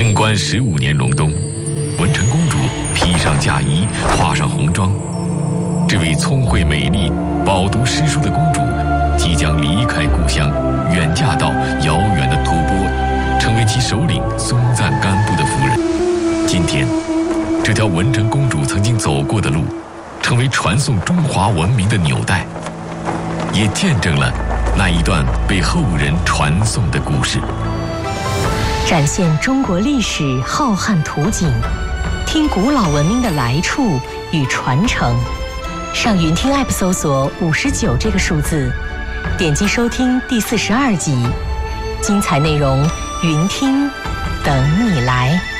贞观15年隆冬，文成公主披上嫁衣，化上红妆。这位聪慧美丽、饱读诗书的公主，即将离开故乡，远嫁到遥远的吐蕃，成为其首领松赞干布的夫人。今天，这条文成公主曾经走过的路，成为传颂中华文明的纽带，也见证了那一段被后人传颂的故事。 展现中国历史浩瀚图景，听古老文明的来处与传承。上云听 App 搜索59这个数字，点击收听第42集，精彩内容云听等你来。